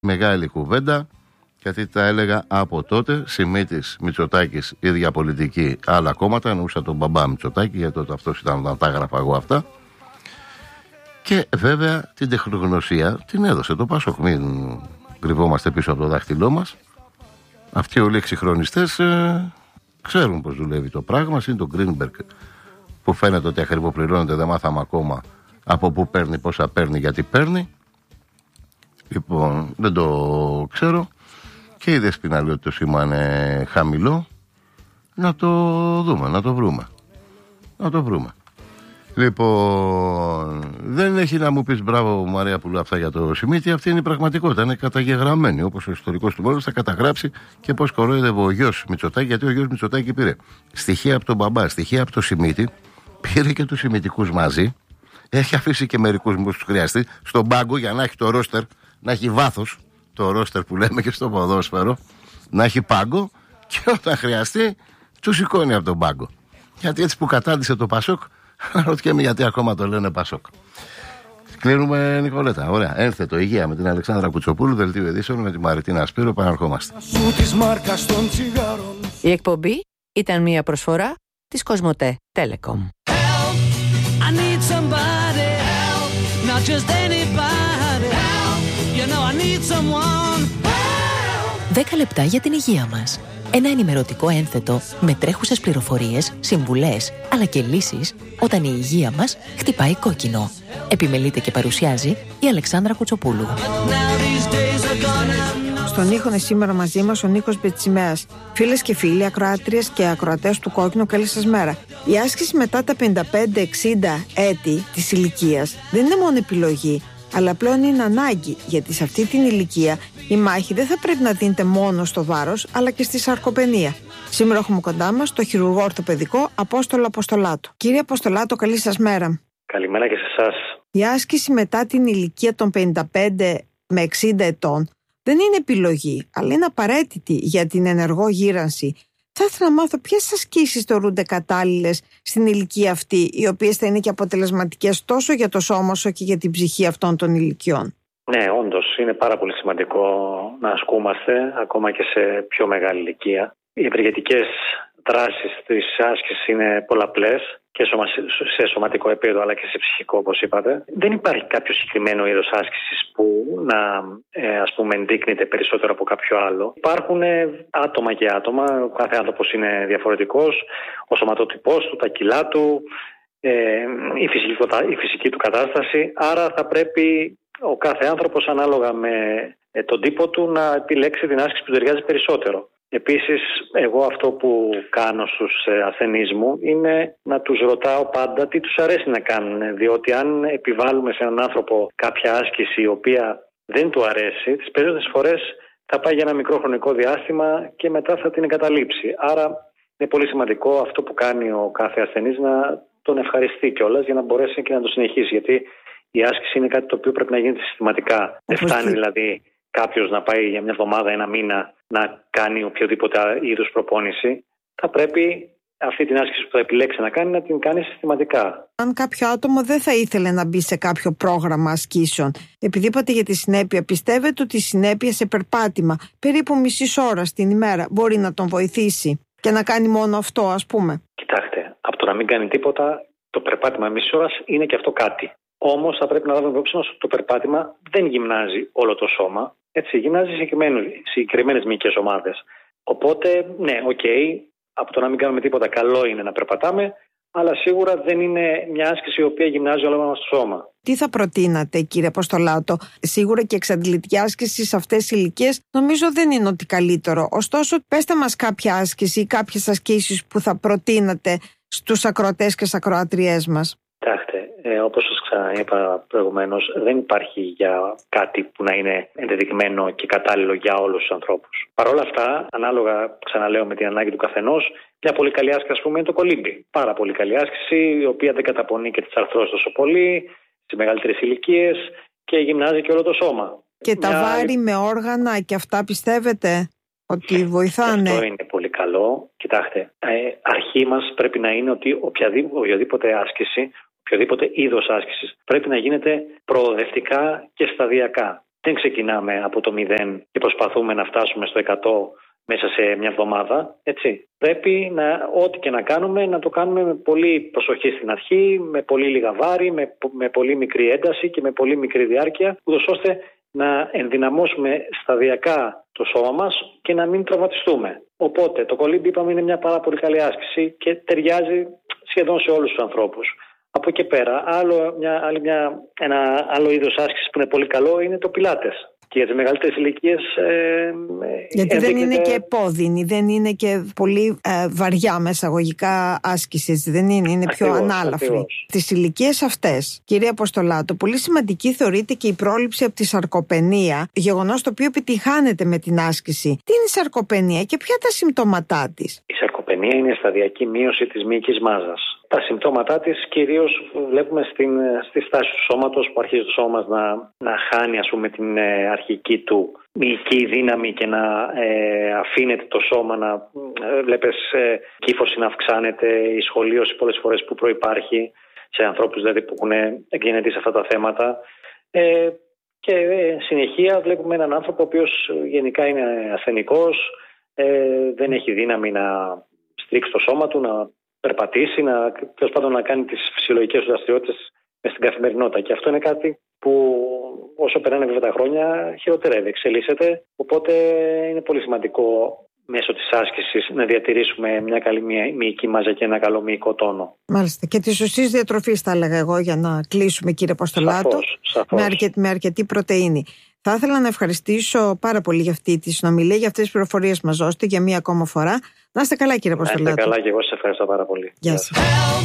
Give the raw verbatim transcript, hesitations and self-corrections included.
Μεγάλη κουβέντα, γιατί τα έλεγα από τότε. Σιμίτης, Μητσοτάκης, ίδια πολιτική, άλλα κόμματα. Εννοούσα τον μπαμπά Μητσοτάκη, γιατί τότε αυτός ήταν όταν τα έγραφα εγώ αυτά. Και βέβαια την τεχνογνωσία την έδωσε το Πασόκ. Μην κρυβόμαστε πίσω από το δάχτυλό μας. Αυτοί όλοι οι εξυγχρονιστές ε, ξέρουν πώς δουλεύει το πράγμα. Είναι το Greenberg που φαίνεται ότι ακριβοπληρώνεται, δεν μάθαμε ακόμα από πού παίρνει, πόσα παίρνει, γιατί παίρνει. Λοιπόν, δεν το ξέρω. Και η Δεσποινα λέει ότι το σήμα είναι χαμηλό. Να το δούμε, να το βρούμε. Να το βρούμε. Λοιπόν, δεν έχει να μου πεις μπράβο Μαρία Πουλού αυτά για το Σιμίτη. Αυτή είναι η πραγματικότητα, είναι καταγεγραμμένη. Όπως ο ιστορικός του Μόλος θα καταγράψει και πώς κορόιδευε ο γιος Μητσοτάκη. Γιατί ο γιος Μητσοτάκη πήρε στοιχεία από τον μπαμπά, στοιχεία από το Σιμίτη. Πήρε και τους Σιμιτικούς μαζί. Έχει αφήσει και μερικούς που τους χρειαστεί στον πάγκο για να έχει το ρόστερ, να έχει βάθος. Το ρόστερ που λέμε και στο ποδόσφαιρο. Να έχει πάγκο και όταν χρειαστεί του σηκώνει από τον πάγκο. Γιατί έτσι που κατάντησε το Πασόκ, ρωτιέμαι γιατί ακόμα το λένε Πασόκ. Κλείνουμε, Νικολέτα. Ωραία. Ένθετο υγεία με την Αλεξάνδρα Κουτσοπούλου, δελτίο ειδήσεων με τη Μαριτίνα Σπύρο. Επαναρχόμαστε. Η εκπομπή ήταν μια προσφορά της Κοσμοτέ Telecom. δέκα λεπτά για την υγεία μας. Ένα ενημερωτικό ένθετο με τρέχουσες πληροφορίες, συμβουλές, αλλά και λύσεις όταν η υγεία μας χτυπάει κόκκινο. Επιμελείται και παρουσιάζει η Αλεξάνδρα Κουτσοπούλου. Στον ήχο είναι σήμερα μαζί μας ο Νίκος Μπετσιμέας. Φίλες και φίλοι, ακροάτριες και ακροατές του Κόκκινου, καλή σας μέρα. Η άσκηση μετά τα πενήντα πέντε εξήντα έτη της ηλικίας δεν είναι μόνο επιλογή, αλλά πλέον είναι ανάγκη, γιατί σε αυτή την ηλικία η μάχη δεν θα πρέπει να δίνεται μόνο στο βάρος, αλλά και στη σαρκοπενία. Σήμερα έχουμε κοντά μας το χειρουργό ορθοπαιδικό Απόστολο Αποστολάτο. Κύριε Αποστολάτο, καλή σας μέρα. Καλημέρα και σε εσάς. Η άσκηση μετά την ηλικία των πενήντα πέντε με εξήντα ετών δεν είναι επιλογή, αλλά είναι απαραίτητη για την ενεργό γύρανση. Θα ήθελα να μάθω ποιες ασκήσεις θεωρούνται κατάλληλες στην ηλικία αυτή, οι οποίες θα είναι και αποτελεσματικές τόσο για το σώμα όσο και για την ψυχή αυτών των ηλικιών. Ναι, όντως είναι πάρα πολύ σημαντικό να ασκούμαστε ακόμα και σε πιο μεγάλη ηλικία. Οι ευεργετικές δράσεις της άσκησης είναι πολλαπλές και σε σωματικό επίπεδο αλλά και σε ψυχικό, όπως είπατε. Δεν υπάρχει κάποιο συγκεκριμένο είδος άσκησης που να ε, ας πούμε ενδείκνυται περισσότερο από κάποιο άλλο. Υπάρχουν άτομα και άτομα, ο κάθε άνθρωπος είναι διαφορετικός, ο σωματότυπός του, τα κιλά του, ε, η, φυσική, η φυσική του κατάσταση, άρα θα πρέπει ο κάθε άνθρωπος ανάλογα με ε, τον τύπο του να επιλέξει την άσκηση που ταιριάζει περισσότερο. Επίσης, εγώ αυτό που κάνω στους ασθενείς μου είναι να τους ρωτάω πάντα τι τους αρέσει να κάνουν. Διότι αν επιβάλλουμε σε έναν άνθρωπο κάποια άσκηση η οποία δεν του αρέσει, τις περισσότερες φορές θα πάει για ένα μικρό χρονικό διάστημα και μετά θα την εγκαταλείψει. Άρα είναι πολύ σημαντικό αυτό που κάνει ο κάθε ασθενής να τον ευχαριστεί κιόλας για να μπορέσει και να το συνεχίσει. Γιατί η άσκηση είναι κάτι το οποίο πρέπει να γίνεται συστηματικά. Δεν φτάνει δηλαδή κάποιος να πάει για μια εβδομάδα, ένα μήνα να κάνει οποιοδήποτε είδους προπόνηση. Θα πρέπει αυτή την άσκηση που θα επιλέξει να κάνει να την κάνει συστηματικά. Αν κάποιο άτομο δεν θα ήθελε να μπει σε κάποιο πρόγραμμα ασκήσεων, επειδή είπατε για τη συνέπεια, πιστεύετε ότι η συνέπεια σε περπάτημα περίπου μισή ώρα την ημέρα μπορεί να τον βοηθήσει και να κάνει μόνο αυτό, ας πούμε? Κοιτάξτε, από το να μην κάνει τίποτα, το περπάτημα μισή ώρα είναι και αυτό κάτι. Όμως θα πρέπει να λάβουμε υπόψη μας ότι το περπάτημα δεν γυμνάζει όλο το σώμα. Έτσι, γυμνάζει συγκεκριμένες μυϊκές ομάδες. Οπότε, ναι, οκ, okay, από το να μην κάνουμε τίποτα, καλό είναι να περπατάμε, αλλά σίγουρα δεν είναι μια άσκηση η οποία γυμνάζει όλο μας το σώμα. Τι θα προτείνατε, κύριε Αποστολάτο? Σίγουρα και εξαντλητική άσκηση σε αυτές τις ηλικίες νομίζω δεν είναι ότι καλύτερο. Ωστόσο, πέστε μας κάποια άσκηση ή κάποιες ασκήσεις που θα προτείνατε στους ακροατές και στις ακροατριές μας. Κοιτάξτε, ε, όπως σας ξαναείπα προηγουμένως, δεν υπάρχει για κάτι που να είναι ενδεδειγμένο και κατάλληλο για όλους τους ανθρώπους. Παρ' όλα αυτά, ανάλογα, ξαναλέω, με την ανάγκη του καθενός, μια πολύ καλή άσκηση, ας πούμε, είναι το κολύμπι. Πάρα πολύ καλή άσκηση, η οποία δεν καταπονεί και τις αρθρώσεις τόσο πολύ, στις μεγαλύτερες ηλικίες και γυμνάζει και όλο το σώμα. Και μια... τα βάρη με όργανα και αυτά πιστεύετε ότι βοηθάνε? Αυτό είναι πολύ καλό. Κοιτάξτε, ε, αρχή μας πρέπει να είναι ότι οποιαδήποτε, οποιαδήποτε άσκηση, οποιοδήποτε είδος άσκησης πρέπει να γίνεται προοδευτικά και σταδιακά. Δεν ξεκινάμε από το μηδέν και προσπαθούμε να φτάσουμε στο εκατό μέσα σε μια εβδομάδα, έτσι. Πρέπει να, ό,τι και να κάνουμε, να το κάνουμε με πολύ προσοχή στην αρχή, με πολύ λίγα βάρη, με, με πολύ μικρή ένταση και με πολύ μικρή διάρκεια, ούτως ώστε να ενδυναμώσουμε σταδιακά το σώμα μας και να μην τραυματιστούμε. Οπότε το κολύμπι, είπαμε, είναι μια πάρα πολύ καλή άσκηση και ταιριάζει σχεδόν σε όλους τους ανθρώπους. Από εκεί πέρα, άλλο, μια, άλλη μια, ένα άλλο είδος άσκησης που είναι πολύ καλό είναι το πιλάτες. Και για τις μεγαλύτερες ηλικίες. Ε, Γιατί ενδείκνεται... δεν είναι και επώδυνη, δεν είναι και πολύ ε, βαριά μεσαγωγικά άσκηση, δεν είναι, είναι πιο ακριβώς, ανάλαφρη. ακριβώς. Στις ηλικίες αυτές, κυρία Αποστολάτο, πολύ σημαντική θεωρείται και η πρόληψη από τη σαρκοπενία, γεγονός το οποίο επιτυχάνεται με την άσκηση. Τι είναι η σαρκοπενία και ποια τα συμπτώματά της? Η σαρκοπενία είναι η σταδιακή μείωση της μυϊκής μάζας. Τα συμπτώματά της κυρίως βλέπουμε στην, στη στάση του σώματος, που αρχίζει το σώμα μας να, να χάνει, ας πούμε, την ε, αρχική του μυϊκή δύναμη και να ε, αφήνεται το σώμα να ε, βλέπεις ε, κύφωση να αυξάνεται, η σχολίωση πολλές φορές που προϋπάρχει σε ανθρώπους δηλαδή που έχουν εγγενετεί σε αυτά τα θέματα. Ε, και ε, συνεχεία βλέπουμε έναν άνθρωπο ο οποίος γενικά είναι ασθενικός, ε, δεν έχει δύναμη να στρίξει το σώμα του, να περπατήσει, να, τέλος πάντων, να κάνει τις φυσιολογικές του δραστηριότητες μες στην καθημερινότητα. Και αυτό είναι κάτι που όσο περνάνε βέβαια τα χρόνια χειροτερεύει, εξελίσσεται. Οπότε είναι πολύ σημαντικό μέσω της άσκησης να διατηρήσουμε μια καλή μυϊκή μάζα και ένα καλό μυϊκό τόνο. Μάλιστα. Και τη σωστή διατροφή, θα έλεγα εγώ, για να κλείσουμε, κύριε Αποστολάτο, σαφώς, σαφώς. Με, αρκε, με αρκετή πρωτεΐνη. Θα ήθελα να ευχαριστήσω πάρα πολύ για αυτή τη συνομιλία, για αυτές τις πληροφορίες που μας δώσετε για μία ακόμα φορά. Να είστε καλά, κύριε Αποστολάτο. Να είστε καλά, και εγώ σας ευχαριστώ πάρα πολύ. Γεια σας.